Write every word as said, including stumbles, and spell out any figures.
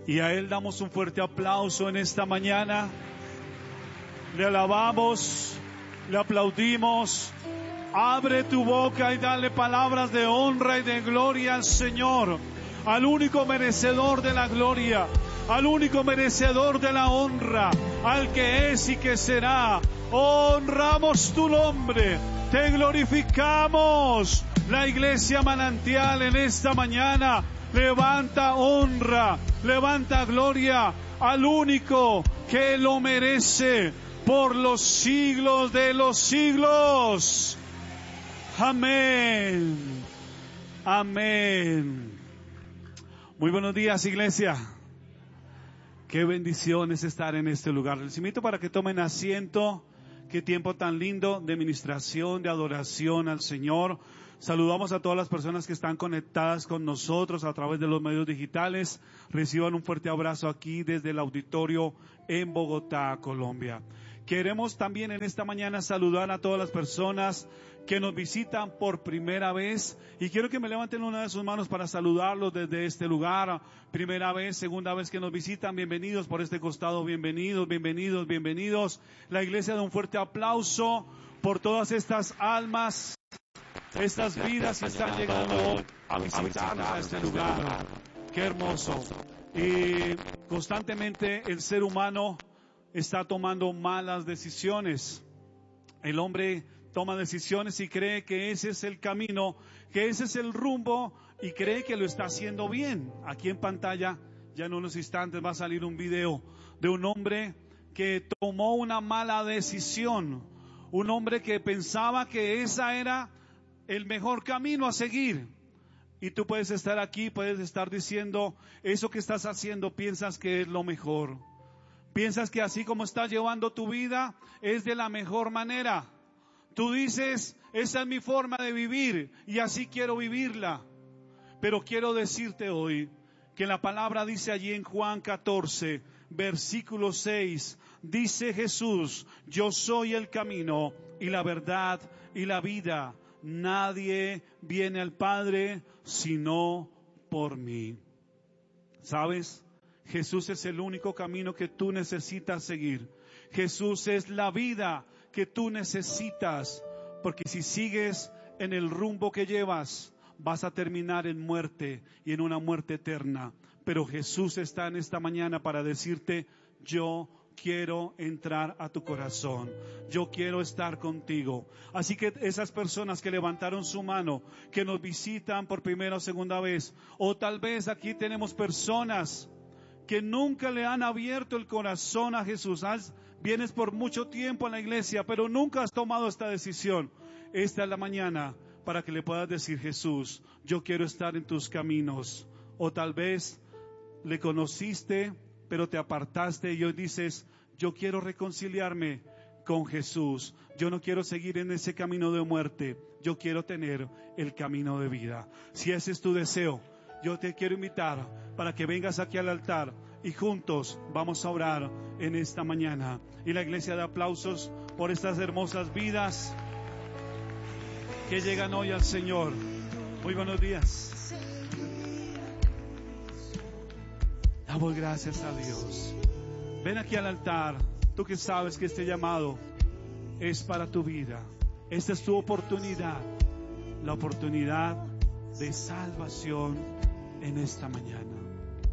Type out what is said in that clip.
Y a Él damos un fuerte aplauso en esta mañana. Le alabamos, le aplaudimos. Abre tu boca y dale palabras de honra y de gloria al Señor, al único merecedor de la gloria, al único merecedor de la honra, al que es y que será. Honramos tu nombre, te glorificamos. La Iglesia Manantial en esta mañana levanta honra, levanta gloria al único que lo merece por los siglos de los siglos. Amén. Amén. Muy buenos días, iglesia. Qué bendición es estar en este lugar. Les invito para que tomen asiento. Qué tiempo tan lindo de ministración, de adoración al Señor. Saludamos a todas las personas que están conectadas con nosotros a través de los medios digitales. Reciban un fuerte abrazo aquí desde el auditorio en Bogotá, Colombia. Queremos también en esta mañana saludar a todas las personas que nos visitan por primera vez, y quiero que me levanten una de sus manos para saludarlos desde este lugar. Primera vez, segunda vez que nos visitan, bienvenidos por este costado, bienvenidos, bienvenidos, bienvenidos. La iglesia da un fuerte aplauso por todas estas almas, estas vidas que están llegando a visitarnos a este lugar. Qué hermoso. Y constantemente el ser humano está tomando malas decisiones. El hombre toma decisiones y cree que ese es el camino, que ese es el rumbo, y cree que lo está haciendo bien. Aquí en pantalla, ya en unos instantes va a salir un video de un hombre que tomó una mala decisión. Un hombre que pensaba que esa era el mejor camino a seguir. Y tú puedes estar aquí, puedes estar diciendo, eso que estás haciendo piensas que es lo mejor. Piensas que así como estás llevando tu vida es de la mejor manera. Tú dices, esa es mi forma de vivir y así quiero vivirla. Pero quiero decirte hoy que la palabra dice allí en Juan catorce, versículo seis, dice Jesús, yo soy el camino y la verdad y la vida. Nadie viene al Padre sino por mí. ¿Sabes? Jesús es el único camino que tú necesitas seguir. Jesús es la vida que tú necesitas, porque si sigues en el rumbo que llevas, vas a terminar en muerte y en una muerte eterna. Pero Jesús está en esta mañana para decirte, yo quiero entrar a tu corazón, yo quiero estar contigo. Así que esas personas que levantaron su mano, que nos visitan por primera o segunda vez, o tal vez aquí tenemos personas que nunca le han abierto el corazón a Jesús. Has, vienes por mucho tiempo a la iglesia, pero nunca has tomado esta decisión. Esta es la mañana para que le puedas decir, Jesús, yo quiero estar en tus caminos. O tal vez le conociste, pero te apartaste y hoy dices, yo quiero reconciliarme con Jesús. Yo no quiero seguir en ese camino de muerte. Yo quiero tener el camino de vida. Si ese es tu deseo, yo te quiero invitar para que vengas aquí al altar y juntos vamos a orar en esta mañana. Y la iglesia da aplausos por estas hermosas vidas que llegan hoy al Señor. Muy buenos días. Damos gracias a Dios. Ven aquí al altar, tú que sabes que este llamado es para tu vida. Esta es tu oportunidad, la oportunidad de salvación en esta mañana.